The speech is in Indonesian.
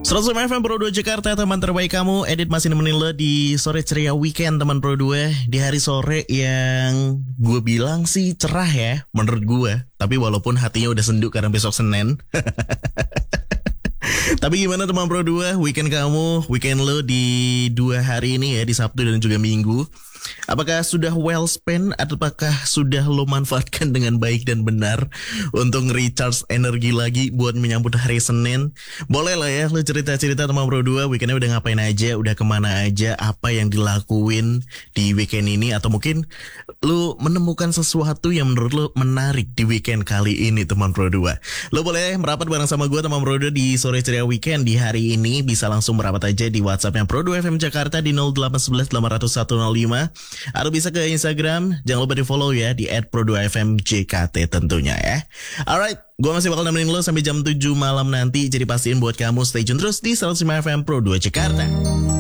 105 FM Pro 2 Jakarta, teman terbaik kamu. Edit masih nemenin lo di sore ceria weekend teman Pro 2. Di hari sore yang gue bilang sih cerah ya, menurut gue. Tapi walaupun hatinya udah sendu karena besok Senin. Tapi gimana teman Pro 2, weekend kamu, weekend lo di 2 hari ini ya, di Sabtu dan juga Minggu. Apakah sudah well spent atau apakah sudah lo manfaatkan dengan baik dan benar untuk recharge energi lagi buat menyambut hari Senin? Boleh lah ya lo cerita-cerita teman Pro 2, weekendnya udah ngapain aja, udah kemana aja, apa yang dilakuin di weekend ini, atau mungkin lo menemukan sesuatu yang menurut lo menarik di weekend kali ini teman Pro 2. Lo boleh merapat bareng sama gue teman Pro 2 di sore ceria weekend di hari ini. Bisa langsung merapat aja di WhatsApp yang Pro 2 FM Jakarta di 0811 801 105. Atau bisa ke Instagram, jangan lupa di follow ya di @pro2fmjkt tentunya ya. Alright, gue masih bakal nemenin lo sampai jam 7 malam nanti. Jadi pastiin buat kamu stay tune terus di 105 FM Pro 2 Jakarta.